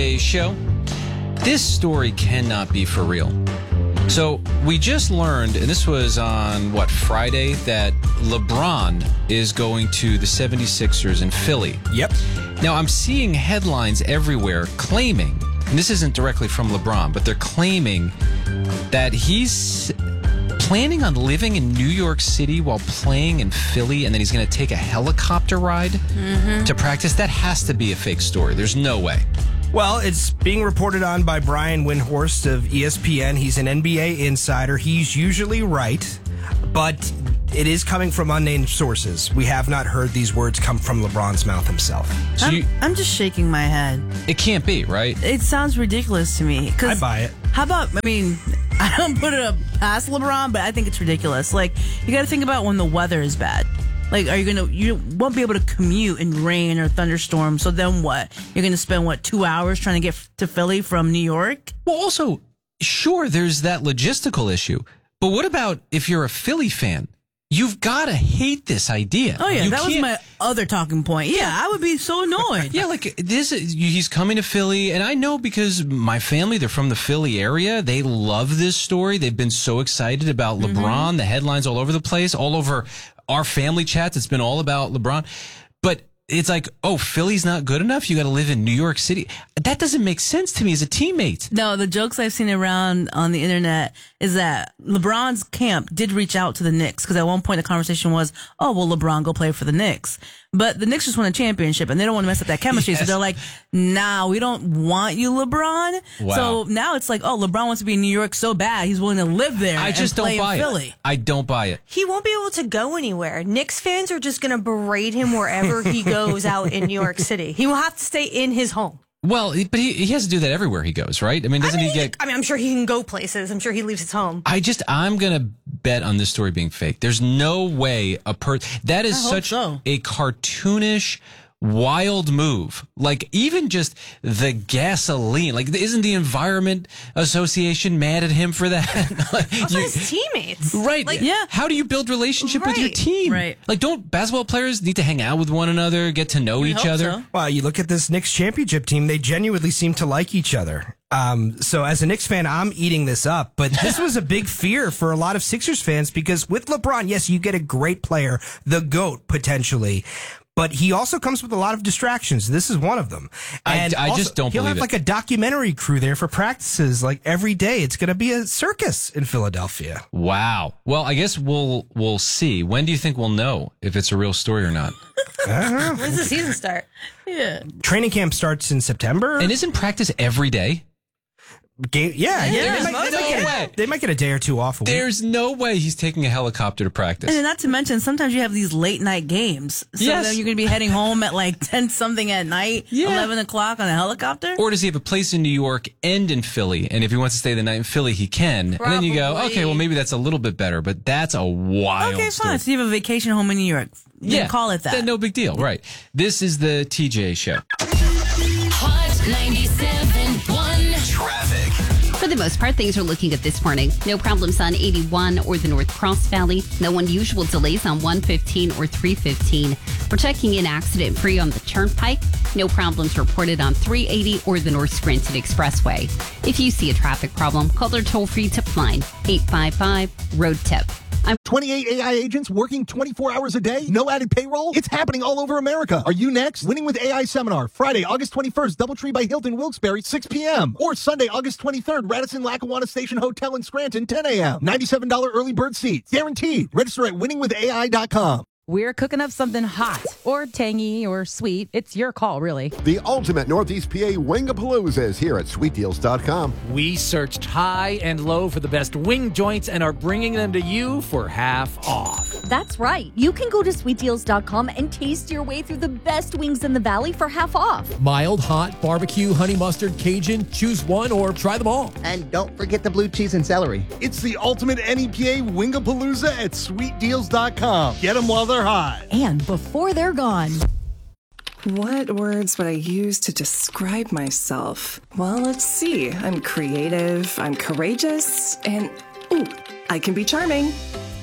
A show. This story cannot be for real. So we just learned, and this was on, Friday, that LeBron is going to the 76ers in Philly. Yep. Now, I'm seeing headlines everywhere claiming, and this isn't directly from LeBron, but they're claiming that he's planning on living in New York City while playing in Philly, and then he's going to take a helicopter ride to practice. That has to be a fake story. There's no way. Well, it's being reported on by Brian Windhorst of ESPN. He's an NBA insider. He's usually right, but it is coming from unnamed sources. We have not heard these words come from LeBron's mouth himself. So I'm just shaking my head. it can't be, right? It sounds ridiculous to me. I buy it. How about, I don't put it up past LeBron, but I think it's ridiculous. Like, you got to think about when the weather is bad. Like, you won't be able to commute in rain or thunderstorm. So then what? You're going to spend, 2 hours trying to get to Philly from New York? Well, also, sure, there's that logistical issue. But what about if you're a Philly fan? You've got to hate this idea. Oh, yeah, that was my other talking point. Yeah, I would be so annoyed. Yeah, he's coming to Philly, and I know because my family, they're from the Philly area. They love this story. They've been so excited about LeBron, the headlines all over the place, all over our family chats. It's been all about LeBron. But it's like, oh, Philly's not good enough? You got to live in New York City? That doesn't make sense to me as a teammate. No, the jokes I've seen around on the internet is that LeBron's camp did reach out to the Knicks, because at one point the conversation was, oh, well, LeBron go play for the Knicks. But the Knicks just won a championship, and they don't want to mess up that chemistry. So they're like, nah, we don't want you, LeBron. Wow. So now it's like, oh, LeBron wants to be in New York so bad, he's willing to live there. I just don't buy it. I don't buy it. He won't be able to go anywhere. Knicks fans are just going to berate him wherever he goes out in New York City. He will have to stay in his home. Well, but he has to do that everywhere he goes, right? I'm sure he can go places. I'm sure he leaves his home. I'm going to bet on this story being fake. There's no way that is such a cartoonish, wild move. Like, even just the gasoline. Like, isn't the Environment Association mad at him for that? Also his teammates. Right. Yeah. How do you build relationship with your team? Right. Like, don't basketball players need to hang out with one another, get to know each other? So. Well, you look at this Knicks championship team, they genuinely seem to like each other. So as a Knicks fan, I'm eating this up, but this was a big fear for a lot of Sixers fans, because with LeBron, yes, you get a great player, the GOAT potentially, but he also comes with a lot of distractions. This is one of them. And I just don't he'll believe have like a documentary crew there for practices, like every day. It's going to be a circus in Philadelphia. Wow. Well, I guess we'll see. When do you think we'll know if it's a real story or not? When's the season start? Yeah. Training camp starts in September. And isn't practice every day? They might get a day or two off a week. There's no way he's taking a helicopter to practice. And then not to mention, sometimes you have these late night games. So then you're going to be heading home at 10 something at night, 11 o'clock on a helicopter. Or does he have a place in New York and in Philly? And if he wants to stay the night in Philly, he can. Probably. And then you go, okay, well, maybe that's a little bit better, but that's a wild Okay, story. fine. So you have a vacation home in New York. Then call it that. Then no big deal, right? This is the TJ Show. Hot 97.1 Traffic. For the most part, things are looking good this morning. No problems on 81 or the North Cross Valley. No unusual delays on 115 or 315. We're checking in accident-free on the Turnpike. No problems reported on 380 or the North Scranton Expressway. If you see a traffic problem, call their toll-free tip line, 855-ROAD-TIP. 28 AI agents working 24 hours a day? No added payroll? It's happening all over America. Are you next? Winning with AI Seminar, Friday, August 21st, Doubletree by Hilton, Wilkes-Barre, 6 p.m. Or Sunday, August 23rd, Radisson Lackawanna Station Hotel in Scranton, 10 a.m. $97 early bird seats. Guaranteed. Register at winningwithai.com. We're cooking up something hot or tangy or sweet. It's your call, really. The ultimate Northeast PA Wingapalooza is here at sweetdeals.com. We searched high and low for the best wing joints and are bringing them to you for half off. That's right. You can go to sweetdeals.com and taste your way through the best wings in the valley for half off. Mild, hot, barbecue, honey mustard, Cajun. Choose one or try them all. And don't forget the blue cheese and celery. It's the ultimate NEPA Wingapalooza at sweetdeals.com. Get them while they're hot. And before they're gone. What words would I use to describe myself? Well, let's see. I'm creative, I'm courageous, and ooh, I can be charming.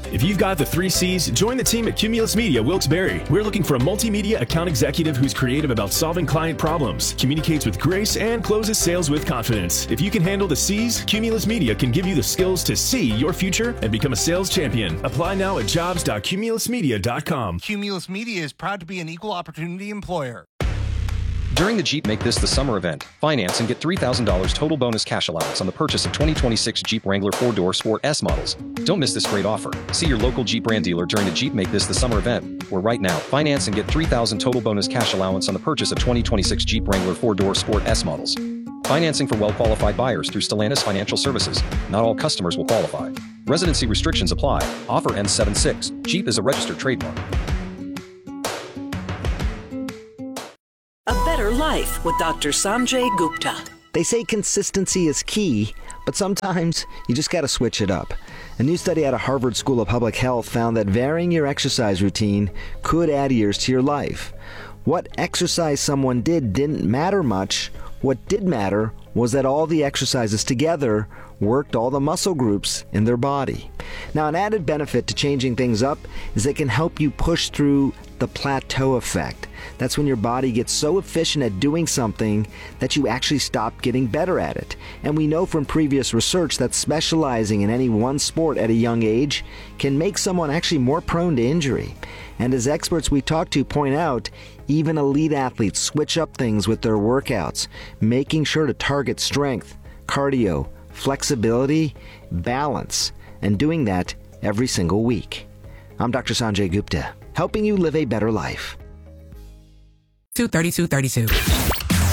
If you've got the 3 C's, join the team at Cumulus Media Wilkes-Barre. We're looking for a multimedia account executive who's creative about solving client problems, communicates with grace, and closes sales with confidence. If you can handle the C's, Cumulus Media can give you the skills to see your future and become a sales champion. Apply now at jobs.cumulusmedia.com. Cumulus Media is proud to be an equal opportunity employer. During the Jeep Make This the Summer event, finance and get $3,000 total bonus cash allowance on the purchase of 2026 Jeep Wrangler 4-Door Sport S models. Don't miss this great offer. See your local Jeep brand dealer during the Jeep Make This the Summer event, where right now, finance and get $3,000 total bonus cash allowance on the purchase of 2026 Jeep Wrangler 4-Door Sport S models. Financing for well-qualified buyers through Stellantis Financial Services. Not all customers will qualify. Residency restrictions apply. Offer ends 7/6. Jeep is a registered trademark. A Better Life with Dr. Sanjay Gupta. They say consistency is key, but sometimes you just got to switch it up. A new study out of Harvard School of Public Health found that varying your exercise routine could add years to your life. What exercise someone did didn't matter much. What did matter was that all the exercises together worked all the muscle groups in their body. Now, an added benefit to changing things up is it can help you push through the plateau effect. That's when your body gets so efficient at doing something that you actually stop getting better at it. And we know from previous research that specializing in any one sport at a young age can make someone actually more prone to injury. And as experts we talk to point out, even elite athletes switch up things with their workouts, making sure to target strength, cardio, flexibility, balance, and doing that every single week. I'm Dr. Sanjay Gupta, helping you live a better life. 23232.